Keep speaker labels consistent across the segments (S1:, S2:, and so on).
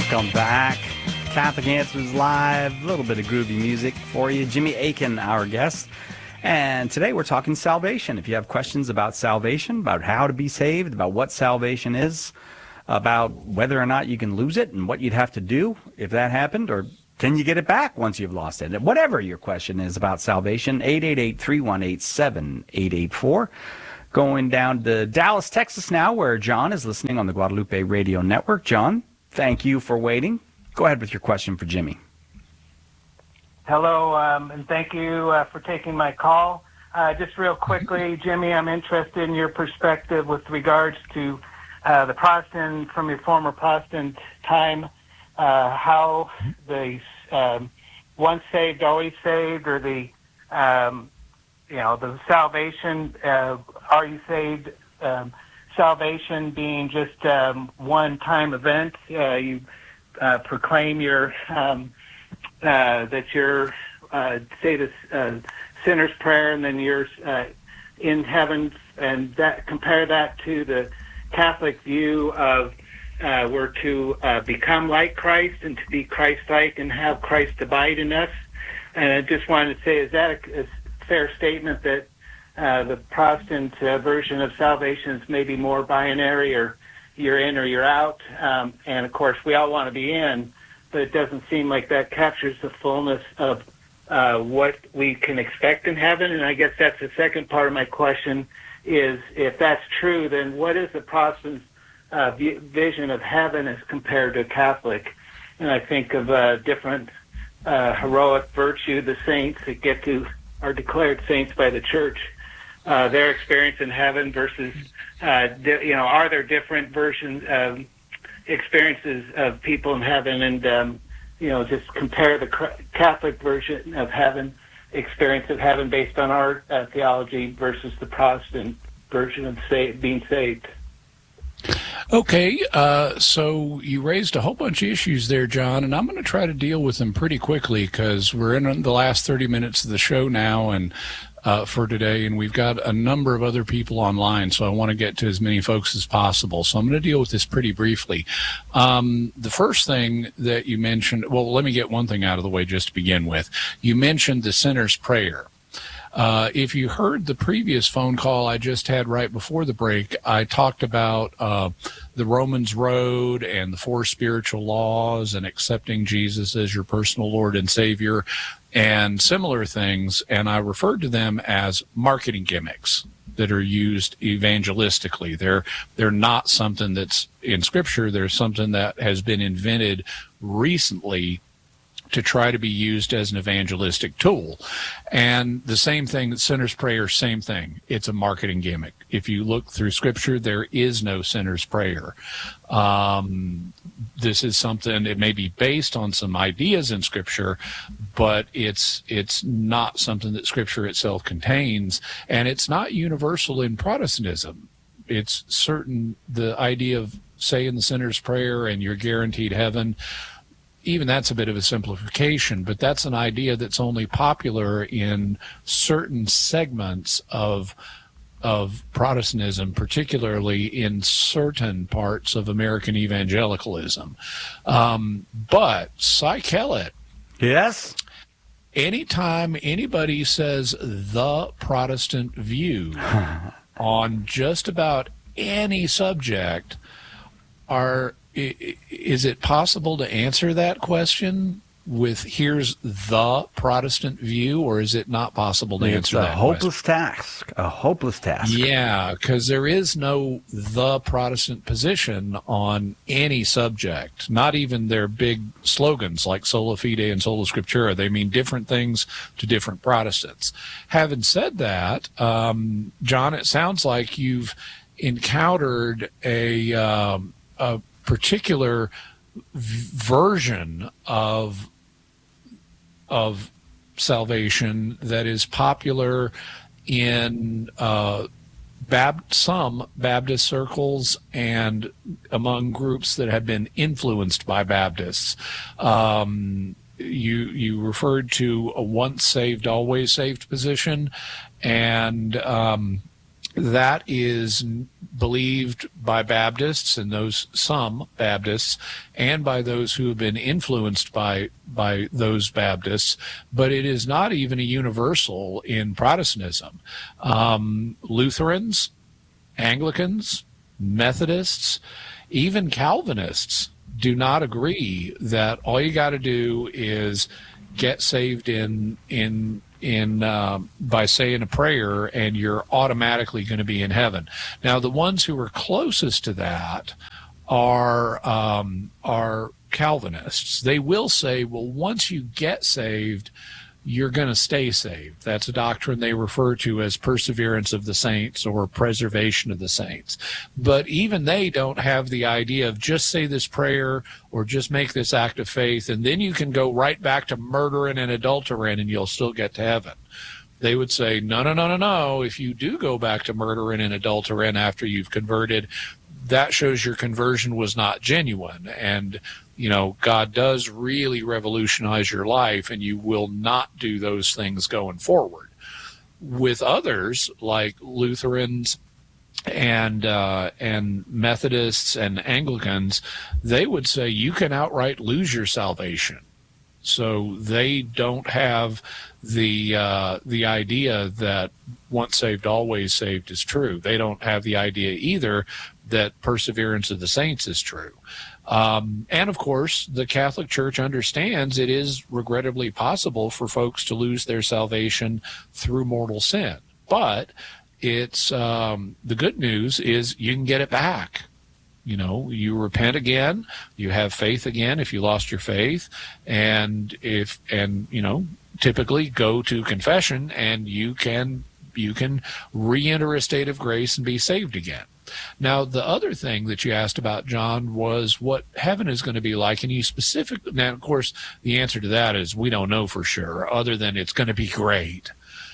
S1: Welcome back. Catholic Answers Live, a little bit of groovy music for you. Jimmy Akin, our guest. And today we're talking salvation. If you have questions about salvation, about how to be saved, about what salvation is, about whether or not you can lose it and what you'd have to do if that happened, or can you get it back once you've lost it? Whatever your question is about salvation, 888-318-7884. Going down to Dallas, Texas now, where John is listening on the Guadalupe Radio Network. John, thank you for waiting. Go ahead with your question for Jimmy.
S2: Hello, and thank you for taking my call. Just real quickly, Jimmy, I'm interested in your perspective with regards to the Protestant, from your former Protestant time, how the once saved, always saved, or the the salvation, are you saved, salvation being just one-time event. You proclaim your that you're say the sinner's prayer, and then you're in heaven, and that compare that to the Catholic view of we're to become like Christ and to be Christ-like and have Christ abide in us. And I just wanted to say, is that a fair statement that the Protestant version of salvation is maybe more binary, or you're in or you're out? And of course, we all want to be in, but it doesn't seem like that captures the fullness of what we can expect in heaven. And I guess that's the second part of my question, is if that's true, then what is the Protestant vision of heaven as compared to Catholic? And I think of different heroic virtue, the saints that are declared saints by the Church, their experience in heaven versus, are there different versions, experiences of people in heaven, and just compare the Catholic version of heaven, experience of heaven based on our theology versus the Protestant version of being saved.
S3: Okay, so you raised a whole bunch of issues there, John, and I'm going to try to deal with them pretty quickly because we're in the last 30 minutes of the show now, and for today, and we've got a number of other people online, so I want to get to as many folks as possible. So I'm going to deal with this pretty briefly. The first thing that you mentioned, well, let me get one thing out of the way just to begin with. You mentioned the sinner's prayer. If you heard the previous phone call I just had right before the break, I talked about the Romans Road and the 4 spiritual laws and accepting Jesus as your personal Lord and Savior and similar things, and I referred to them as marketing gimmicks that are used evangelistically. They're not something that's in Scripture. They're something that has been invented recently to try to be used as an evangelistic tool. And the same thing, the sinner's prayer, same thing. It's a marketing gimmick. If you look through Scripture, there is no sinner's prayer. This is something, it may be based on some ideas in Scripture, but it's not something that Scripture itself contains, and it's not universal in Protestantism. It's certain, the idea of saying the sinner's prayer and you're guaranteed heaven, even that's a bit of a simplification, but that's an idea that's only popular in certain segments of Protestantism, particularly in certain parts of American evangelicalism. But Cy Kellett,
S1: yes,
S3: anytime anybody says the Protestant view on just about any subject, is it possible to answer that question with here's the Protestant view, or is it not possible to answer that question?
S1: A hopeless task.
S3: Yeah, because there is no the Protestant position on any subject, not even their big slogans like Sola Fide and Sola Scriptura. They mean different things to different Protestants. Having said that, John, it sounds like you've encountered a particular version of salvation that is popular in some Baptist circles and among groups that have been influenced by Baptists. You referred to a once saved, always saved position, and That is believed by Baptists and some Baptists, and by those who have been influenced by those Baptists, but it is not even a universal in Protestantism. Lutherans, Anglicans, Methodists, even Calvinists do not agree that all you got to do is get saved by saying a prayer and you're automatically going to be in heaven. Now, the ones who are closest to that are Calvinists. They will say, well, once you get saved, you're going to stay saved. That's a doctrine they refer to as perseverance of the saints or preservation of the saints. But even they don't have the idea of just say this prayer or just make this act of faith, and then you can go right back to murdering and adulterating and you'll still get to heaven. They would say, no. If you do go back to murdering and adulterating after you've converted, that shows your conversion was not genuine. And God does really revolutionize your life, and you will not do those things going forward. With others, like Lutherans and Methodists and Anglicans, they would say you can outright lose your salvation. So they don't have the idea that once saved, always saved is true. They don't have the idea either that perseverance of the saints is true. And of course, the Catholic Church understands it is regrettably possible for folks to lose their salvation through mortal sin. But it's the good news is you can get it back. You repent again, you have faith again if you lost your faith, and typically go to confession, and you can re-enter a state of grace and be saved again. Now, the other thing that you asked about, John, was what heaven is going to be like. And you specifically, now, of course, the answer to that is we don't know for sure, other than it's going to be great.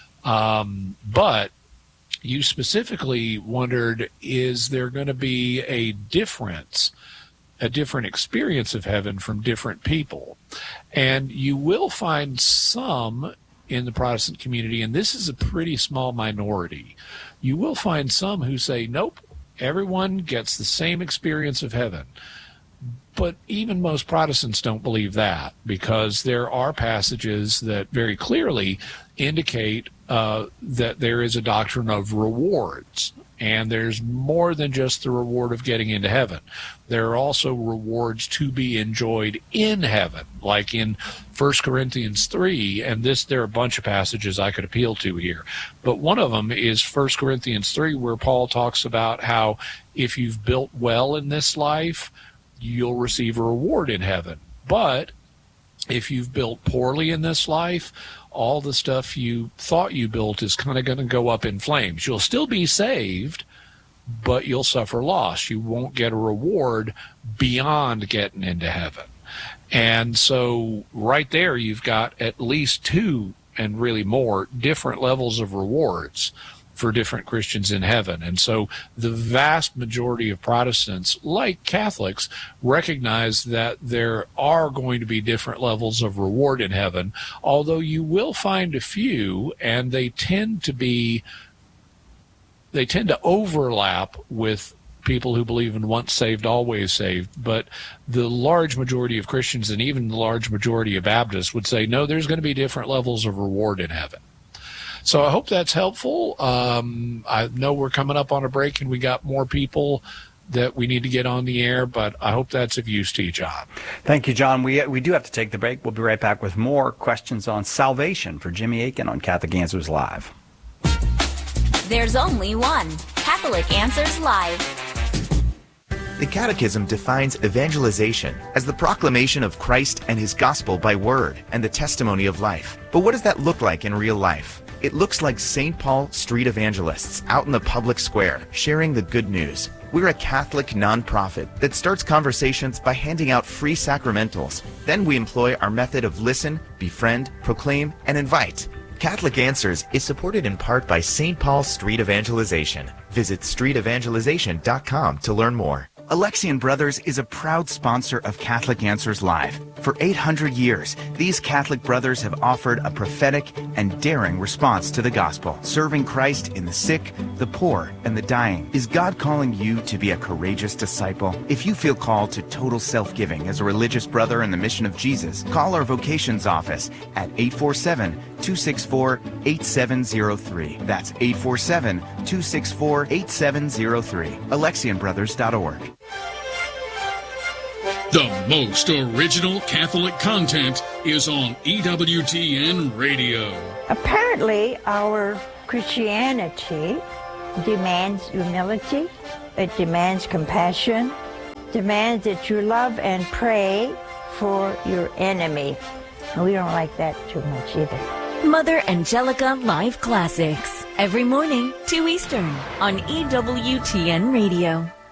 S3: But you specifically wondered, is there going to be a different experience of heaven from different people? And you will find some in the Protestant community, and this is a pretty small minority. You will find some who say, nope, everyone gets the same experience of heaven. But even most Protestants don't believe that, because there are passages that very clearly indicate that there is a doctrine of rewards. And there's more than just the reward of getting into heaven. There are also rewards to be enjoyed in heaven, like in 1 Corinthians 3, and there are a bunch of passages I could appeal to here. But one of them is 1 Corinthians 3, where Paul talks about how if you've built well in this life, you'll receive a reward in heaven. But if you've built poorly in this life, all the stuff you thought you built is kind of going to go up in flames. You'll still be saved, but you'll suffer loss. You won't get a reward beyond getting into heaven. And so right there, you've got at least two, and really more, different levels of rewards for different Christians in heaven. And so the vast majority of Protestants, like Catholics, recognize that there are going to be different levels of reward in heaven, although you will find a few, and they tend to overlap with people who believe in once saved, always saved. But the large majority of Christians, and even the large majority of Baptists, would say, no, there's going to be different levels of reward in heaven. So I hope that's helpful. I know we're coming up on a break and we got more people that we need to get on the air, but I hope that's of use to you, John.
S1: Thank you, John. We do have to take the break. We'll be right back with more questions on salvation for Jimmy Akin on Catholic Answers Live.
S4: There's only one Catholic Answers Live.
S5: The Catechism defines evangelization as the proclamation of Christ and his gospel by word and the testimony of life. But what does that look like in real life? It looks like St. Paul Street Evangelists out in the public square sharing the good news. We're a Catholic nonprofit that starts conversations by handing out free sacramentals. Then we employ our method of listen, befriend, proclaim, and invite. Catholic Answers is supported in part by St. Paul Street Evangelization. Visit streetevangelization.com to learn more. Alexian Brothers is a proud sponsor of Catholic Answers Live. For 800 years, these Catholic brothers have offered a prophetic and daring response to the gospel, serving Christ in the sick, the poor, and the dying. Is God calling you to be a courageous disciple? If you feel called to total self-giving as a religious brother in the mission of Jesus, call our vocations office at 847-264-8703. That's 847-264-8703. AlexianBrothers.org.
S6: The most original Catholic content is on EWTN Radio.
S7: Apparently, our Christianity demands humility, it demands compassion, demands that you love and pray for your enemy. And we don't like that too much either.
S4: Mother Angelica Live Classics. Every morning, 2 Eastern, on EWTN Radio.